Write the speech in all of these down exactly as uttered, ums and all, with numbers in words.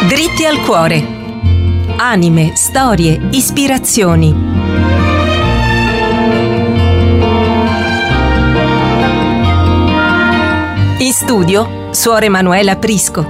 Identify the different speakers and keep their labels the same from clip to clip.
Speaker 1: Dritti al cuore. Anime, storie, ispirazioni. In studio, Suor Emanuela Prisco.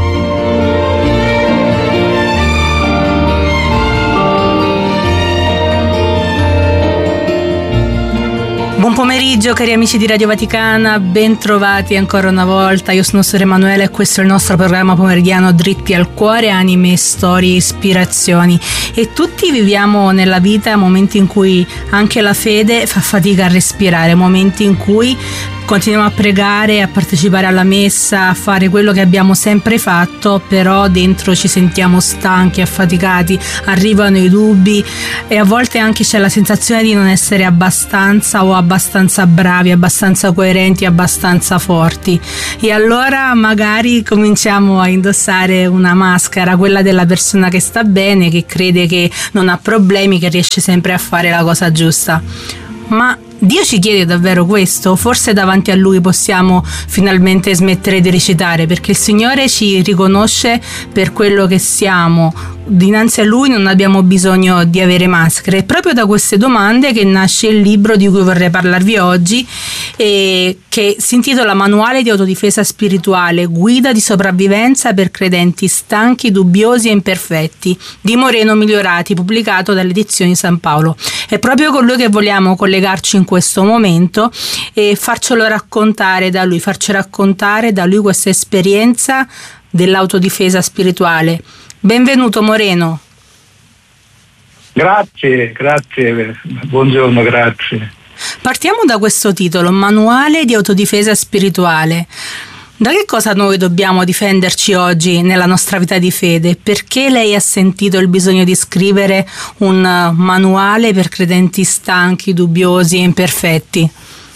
Speaker 2: Buon pomeriggio cari amici di Radio Vaticana, ben trovati ancora una volta. Io sono Suor Emanuela e questo è il nostro programma pomeridiano Dritti al cuore, anime, storie, ispirazioni. E tutti viviamo nella vita momenti in cui anche la fede fa fatica a respirare, momenti in cui continuiamo a pregare, a partecipare alla messa, a fare quello che abbiamo sempre fatto, però dentro ci sentiamo stanchi, affaticati, arrivano i dubbi e a volte anche c'è la sensazione di non essere abbastanza o abbastanza bravi, abbastanza coerenti, abbastanza forti. E allora magari cominciamo a indossare una maschera, quella della persona che sta bene, che crede che non ha problemi, che riesce sempre a fare la cosa giusta. Ma Dio ci chiede davvero questo? Forse davanti a Lui possiamo finalmente smettere di recitare, perché il Signore ci riconosce per quello che siamo. Dinanzi a Lui non abbiamo bisogno di avere maschere. È proprio da queste domande che nasce il libro di cui vorrei parlarvi oggi, e che si intitola Manuale di autodifesa spirituale, guida di sopravvivenza per credenti stanchi, dubbiosi e imperfetti, di Moreno Migliorati, pubblicato dalle edizioni San Paolo. È proprio con lui che vogliamo collegarci in questo momento e farcelo raccontare da lui, farci raccontare da lui questa esperienza dell'autodifesa spirituale. Benvenuto Moreno.
Speaker 3: Grazie, grazie, buongiorno, grazie.
Speaker 2: Partiamo da questo titolo, Manuale di autodifesa spirituale. Da che cosa noi dobbiamo difenderci oggi nella nostra vita di fede? Perché lei ha sentito il bisogno di scrivere un manuale per credenti stanchi, dubbiosi e imperfetti?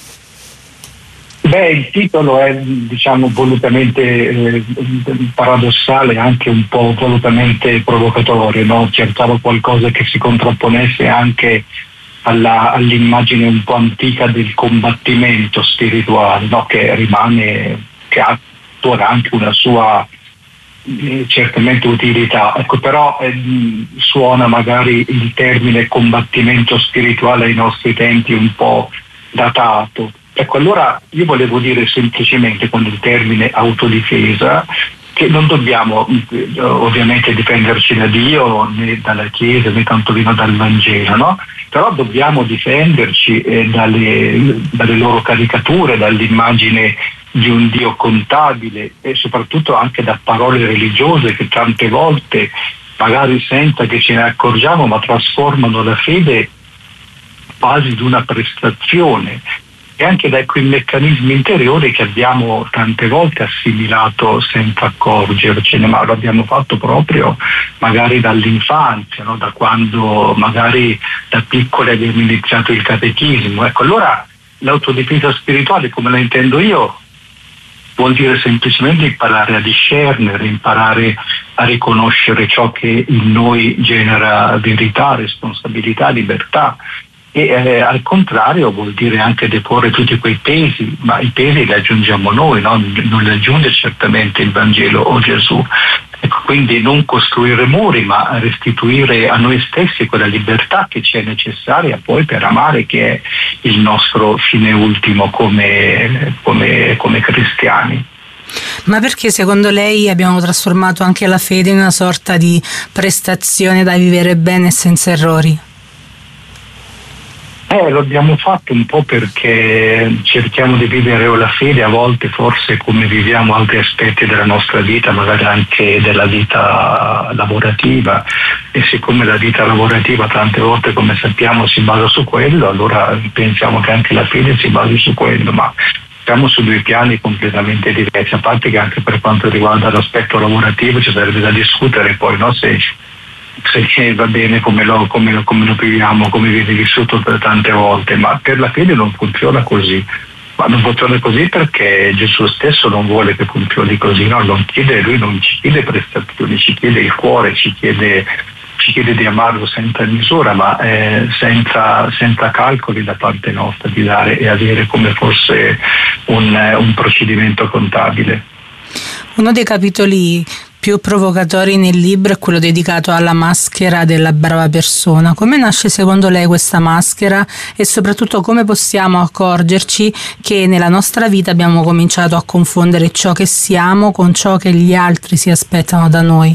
Speaker 3: Beh, il titolo è, diciamo, volutamente eh, paradossale, anche un po' volutamente provocatorio, no? Cercavo qualcosa che si contrapponesse anche alla, all'immagine un po' antica del combattimento spirituale, no? Che rimane, che ha ancora anche una sua eh, certamente utilità. Ecco, però eh, suona magari il termine combattimento spirituale ai nostri tempi un po' datato. Ecco, allora io volevo dire semplicemente con il termine autodifesa che non dobbiamo eh, ovviamente difenderci da Dio né dalla Chiesa né tantomeno dal Vangelo, no? Però dobbiamo difenderci eh, dalle, dalle loro caricature, dall'immagine di un Dio contabile e soprattutto anche da parole religiose che tante volte, magari senza che ce ne accorgiamo, ma trasformano la fede quasi di una prestazione, e anche da quei meccanismi interiori che abbiamo tante volte assimilato senza accorgercene, ma lo abbiamo fatto proprio magari dall'infanzia, no? Da quando magari da piccoli abbiamo iniziato il catechismo. Ecco, allora l'autodifesa spirituale, come la intendo io, vuol dire semplicemente imparare a discernere, imparare a riconoscere ciò che in noi genera verità, responsabilità, libertà. E eh, al contrario vuol dire anche deporre tutti quei pesi, ma i pesi li aggiungiamo noi, no? Non li aggiunge certamente il Vangelo o Gesù. Ecco, quindi non costruire muri, ma restituire a noi stessi quella libertà che ci è necessaria poi per amare, che è il nostro fine ultimo come, come, come cristiani.
Speaker 2: Ma perché secondo lei abbiamo trasformato anche la fede in una sorta di prestazione da vivere bene e senza errori?
Speaker 3: Eh, lo abbiamo fatto un po' perché cerchiamo di vivere la fede a volte forse come viviamo altri aspetti della nostra vita, magari anche della vita lavorativa, e siccome la vita lavorativa tante volte, come sappiamo, si basa su quello, allora pensiamo che anche la fede si basi su quello, ma siamo su due piani completamente diversi, a parte che anche per quanto riguarda l'aspetto lavorativo ci sarebbe da discutere poi, no? se se va bene come lo, come, come lo viviamo, come viene vissuto per tante volte, ma per la fede non funziona così. Ma non funziona così perché Gesù stesso non vuole che funzioni così, no? Non chiede, lui non ci chiede prestazioni, ci chiede il cuore, ci chiede, ci chiede di amarlo senza misura, ma eh, senza, senza calcoli da parte nostra, di dare e avere come fosse un, un procedimento contabile.
Speaker 2: Uno dei capitoli più provocatori nel libro è quello dedicato alla maschera della brava persona. Come nasce secondo lei questa maschera e soprattutto come possiamo accorgerci che nella nostra vita abbiamo cominciato a confondere ciò che siamo con ciò che gli altri si aspettano da noi?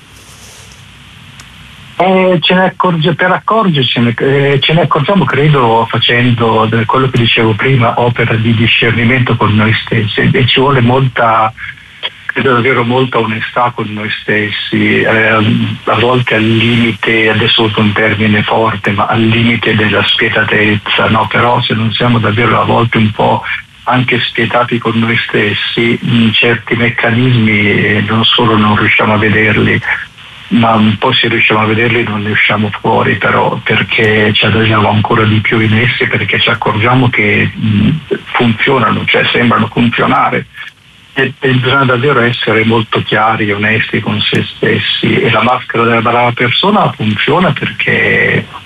Speaker 3: Eh, ce ne accorge, per accorgercene, eh, ce ne accorgiamo credo facendo quello che dicevo prima, opera di discernimento con noi stessi, e ci vuole molta, credo davvero molta onestà con noi stessi, eh, a volte al limite, adesso uso un termine forte, ma al limite della spietatezza, no? Però se non siamo davvero a volte un po' anche spietati con noi stessi, in certi meccanismi non solo non riusciamo a vederli, ma un po' se riusciamo a vederli non ne usciamo fuori, però perché ci adagiamo ancora di più in essi, perché ci accorgiamo che mh, funzionano, cioè sembrano funzionare, e, e bisogna davvero essere molto chiari e onesti con se stessi, e la maschera della brava persona funziona perché